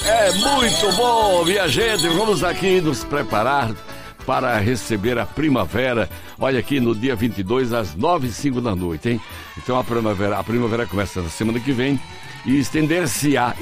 É muito bom, minha gente. Vamos aqui nos preparar para receber a primavera. Olha aqui no dia 22 às 9h05 da noite, hein? Então a primavera começa na semana que vem e estenderá-se-á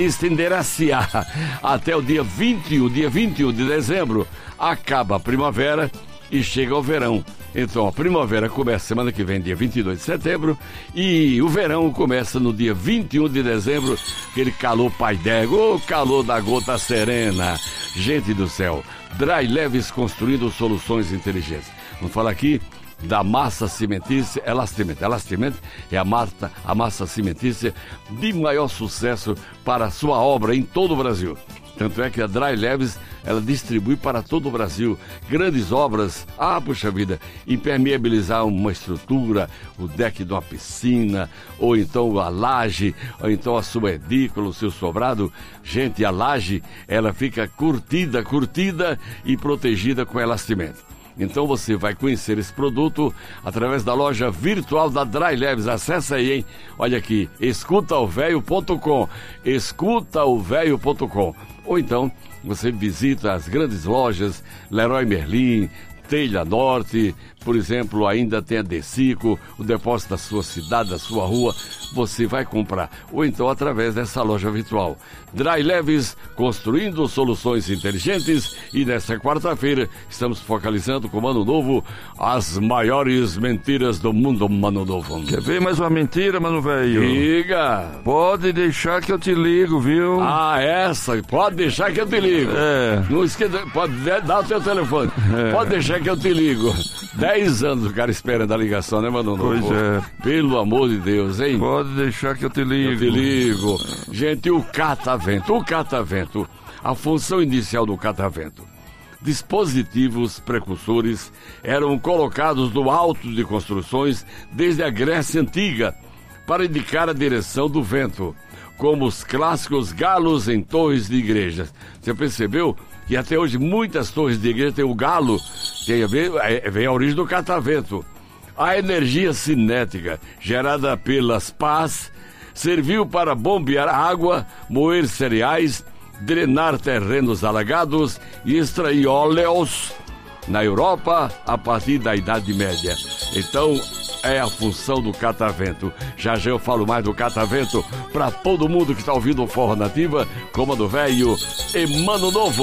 até o dia 21 de dezembro. Acaba a primavera e chega o verão. Então a primavera começa semana que vem, dia 22 de setembro, e o verão começa no dia 21 de dezembro, aquele calor pai d'égua, o calor da gota serena. Gente do céu, Dry Leves construindo soluções inteligentes. Vamos falar aqui da massa cimentícia Elastimento. Elastimento é a massa cimentícia de maior sucesso para a sua obra em todo o Brasil. Tanto é que a Dry Leves, ela distribui para todo o Brasil grandes obras. Puxa vida, impermeabilizar uma estrutura, o deck de uma piscina, ou então a laje, ou então a sua edícula, o seu sobrado. Gente, a laje, ela fica curtida e protegida com Elastimento. Então você vai conhecer esse produto através da loja virtual da Dry Leves. Acesse aí, hein? Olha aqui, escutaovelho.com, escutaovelho.com. Ou então você visita as grandes lojas Leroy Merlin, Telha Norte, por exemplo, ainda tem a Decico, o depósito da sua cidade, da sua rua, você vai comprar. Ou então através dessa loja virtual. Dry Leves, construindo soluções inteligentes. E nesta quarta-feira estamos focalizando com o Ano Novo as maiores mentiras do mundo, Mano Novo. Quer ver mais uma mentira, mano velho? Diga! Pode deixar que eu te ligo, viu? Essa, pode deixar que eu te ligo. Não esqueça, pode dar o seu telefone. Pode deixar que eu te ligo. 10 anos o cara esperando a ligação, né, Mano Novo? Pois é. Pelo amor de Deus, hein? Pode deixar que eu te ligo. Eu te ligo. Gente, o catavento, a função inicial do catavento. Dispositivos precursores eram colocados no alto de construções desde a Grécia Antiga para indicar a direção do vento, como os clássicos galos em torres de igrejas. Você percebeu que até hoje muitas torres de igreja têm o galo, vem a origem do catavento. A energia cinética gerada pelas pás serviu para bombear água, moer cereais, drenar terrenos alagados e extrair óleos na Europa a partir da Idade Média. Então, é a função do catavento. Já eu falo mais do catavento para todo mundo que está ouvindo o Forró Nativa, Comando Velho e Mano Novo.